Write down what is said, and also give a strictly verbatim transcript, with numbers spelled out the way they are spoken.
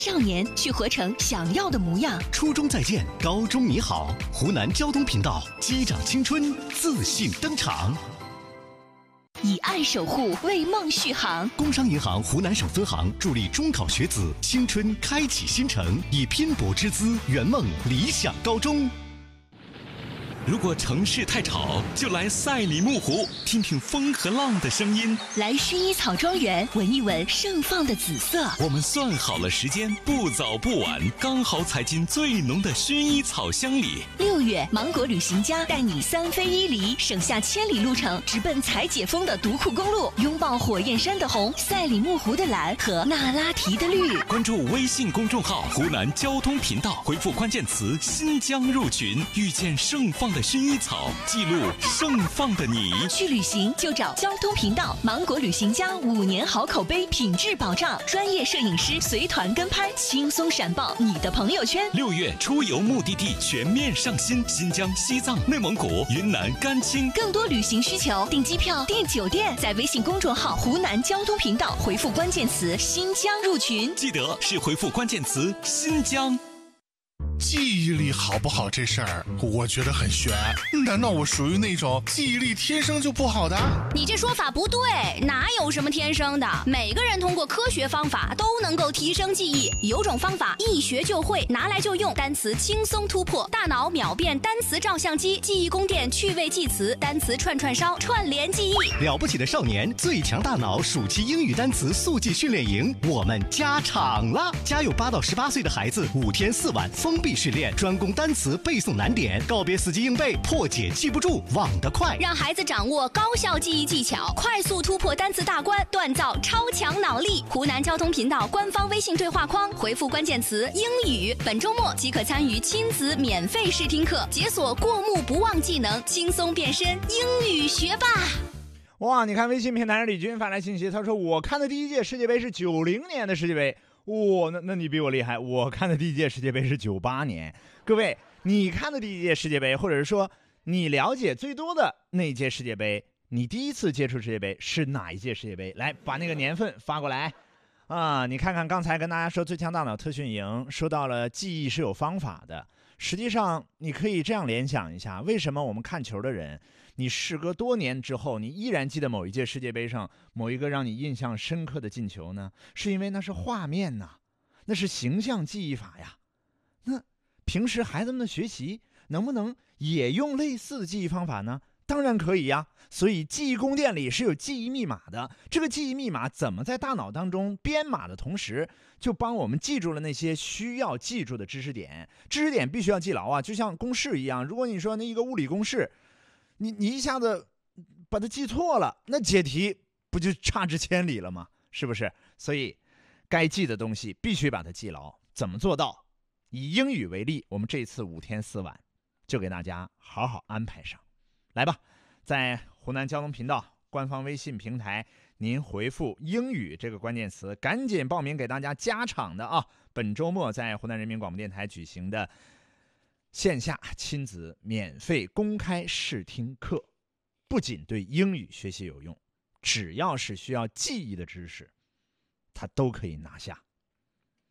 少年去活成想要的模样。 初中再见，高中你好。湖南交通频道，击掌青春，自信登场。 以爱守护，为梦续航。 工商银行湖南省分行助力中考学子青春开启新程，以拼搏之姿圆梦理想高中。如果城市太吵，就来赛里木湖，听听风和浪的声音； 来薰衣草庄园，闻一闻盛放的紫色。 我们算好了时间，不早不晚，刚好踩进最浓的薰衣草香里。 六月，芒果旅行家带你三飞一离，省下千里路程，直奔采解封的独库公路，拥抱火焰山的红、赛里木湖的蓝和那拉提的绿。 关注微信公众号湖南交通频道，回复关键词新疆入群，遇见盛放的薰衣草，记录盛放的你。 去旅行就找交通频道，芒果旅行家五年好口碑，品质保障，专业摄影师随团跟拍，轻松闪爆你的朋友圈。 六月出游目的地全面上新，新疆、西藏、内蒙古、云南、甘青。 更多旅行需求，订机票、订酒店，在微信公众号湖南交通频道回复关键词新疆入群， 记得是回复关键词新疆。 记忆力好不好这事儿，我觉得很悬。难道我属于那种记忆力天生就不好的？ 你这说法不对，哪有什么天生的？每个人通过科学方法都能够提升记忆。有种方法一学就会，拿来就用，单词轻松突破，大脑秒变单词照相机，记忆宫殿趣味记词，单词串串烧，串联记忆。 了不起的少年，最强大脑暑期英语单词速记训练营，我们加场了！家有八到十八岁的孩子，五天四晚封闭训练，专攻单词背诵难点，告别死记硬背，破解记不住，忘得快， 让孩子掌握高效记忆技巧，快速突破单词大关，锻造超强脑力。湖南交通频道官方微信对话框回复关键词英语，本周末即可参与亲子免费试听课，解锁过目不忘技能，轻松变身英语学霸。 哇，你看微信平台上李军发来信息，他说我看的第一届世界杯是九零年的世界杯。哇、哦，那那你比我厉害，我看的第一届世界杯是九八年。各位，你看的第一届世界杯，或者是说你了解最多的那一届世界杯，你第一次接触世界杯是哪一届世界杯？来，把那个年份发过来啊！你看看刚才跟大家说最强大脑特训营，说到了记忆是有方法的。实际上，你可以这样联想一下，为什么我们看球的人，你时隔多年之后，你依然记得某一届世界杯上某一个让你印象深刻的进球呢？是因为那是画面呐、啊，那是形象记忆法呀。那平时孩子们的学习能不能也用类似的记忆方法呢？当然可以呀。所以记忆宫殿里是有记忆密码的，这个记忆密码怎么在大脑当中编码的同时，就帮我们记住了那些需要记住的知识点。知识点必须要记牢啊，就像公式一样。如果你说那一个物理公式，你你一下子把它记错了，那解题不就差之千里了吗？是不是？所以该记的东西必须把它记牢。怎么做到？以英语为例，我们这次五天四晚就给大家好好安排上。来吧，在湖南交通频道官方微信平台，您回复英语这个关键词，赶紧报名给大家加场的啊！本周末在湖南人民广播电台举行的线下亲子免费公开试听课，不仅对英语学习有用，只要是需要记忆的知识，它都可以拿下。